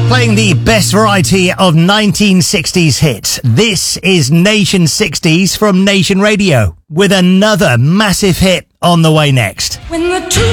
Playing the best variety of 1960s hits. This is Nation 60s from Nation Radio, with another massive hit on the way next. When the